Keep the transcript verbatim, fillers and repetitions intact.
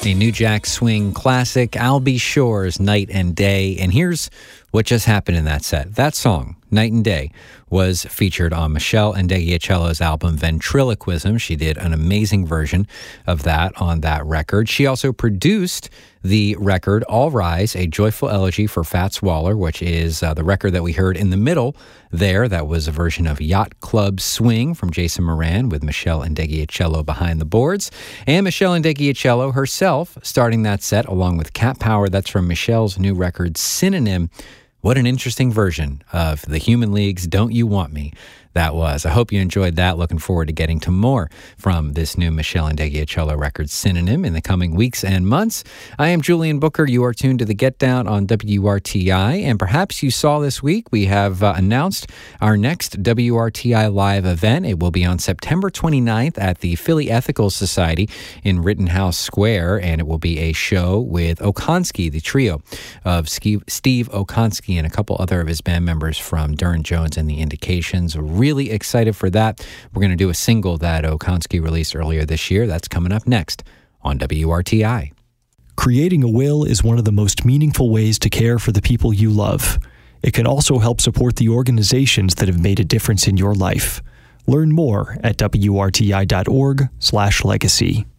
A New Jack Swing classic, Al B. Shore's Night and Day. And here's what just happened in that set. That song, Night and Day, was featured on Meshell Ndegeocello's album Ventriloquism. She did an amazing version of that on that record. She also produced the record All Rise, A Joyful Elegy for Fats Waller, which is uh, the record that we heard in the middle there. That was a version of Yacht Club Swing from Jason Moran with Meshell Ndegeocello behind the boards. And Meshell Ndegeocello herself starting that set along with Cat Power. That's from Meshell's new record Synonym. What an interesting version of the Human League's Don't You Want Me that was. I hope you enjoyed that. Looking forward to getting to more from this new Meshell Ndegeocello record Synonym in the coming weeks and months. I am Julian Booker. You are tuned to The Get Down on W R T I. And perhaps you saw this week we have uh, announced our next W R T I live event. It will be on September twenty-ninth at the Philly Ethical Society in Rittenhouse Square. And it will be a show with Okonski, the trio of Steve Okonski and a couple other of his band members from Durant Jones and the Indications. Really excited for that. We're going to do a single that Okonski released earlier this year. That's coming up next on W R T I. Creating a will is one of the most meaningful ways to care for the people you love. It can also help support the organizations that have made a difference in your life. Learn more at W R T I dot org slash legacy.